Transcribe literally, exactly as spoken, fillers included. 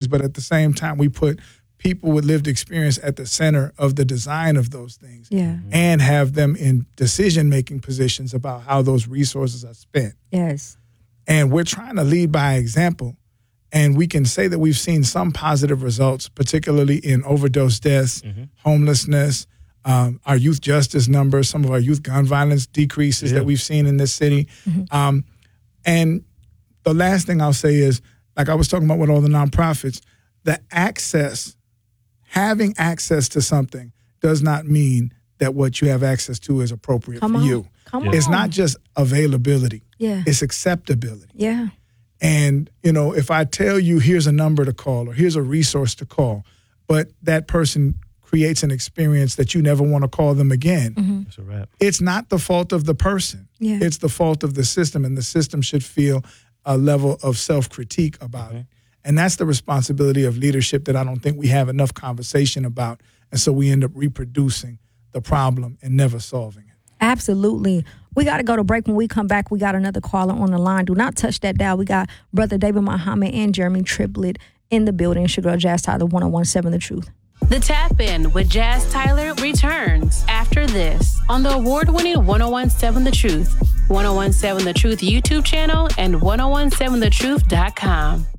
but at the same time, we put people with lived experience at the center of the design of those things, yeah. and have them in decision-making positions about how those resources are spent. Yes. And we're trying to lead by example. And we can say that we've seen some positive results, particularly in overdose deaths, mm-hmm. homelessness, um, our youth justice numbers, some of our youth gun violence decreases yeah. that we've seen in this city. Mm-hmm. Um, and the last thing I'll say is, like I was talking about with all the nonprofits, the access, having access to something does not mean that what you have access to is appropriate Come for on. you. Come it's on. not just availability. Yeah. It's acceptability. Yeah. And, you know, if I tell you here's a number to call or here's a resource to call, but that person creates an experience that you never want to call them again, mm-hmm. That's a wrap. It's not the fault of the person. Yeah. It's the fault of the system, and the system should feel a level of self-critique about okay. it. And that's the responsibility of leadership that I don't think we have enough conversation about. And so we end up reproducing the problem and never solving it. Absolutely. We got to go to break. When we come back, we got another caller on the line. Do not touch that dial. We got Brother David Muhammad and Jeremy Triplett in the building. Sugar Jazz Tyler, one oh one point seven The Truth. The Tap In with Jazz Tyler returns after this on the award-winning one oh one point seven The Truth, one oh one point seven The Truth YouTube channel, and ten seventeen the truth dot com.